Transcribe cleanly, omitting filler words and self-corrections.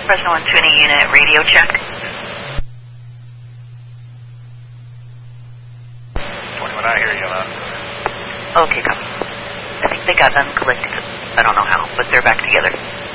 Fresno 120 unit, radio check. 21, I hear you, Okay, copy. I think they got uncollected. I don't know how, but they're back together.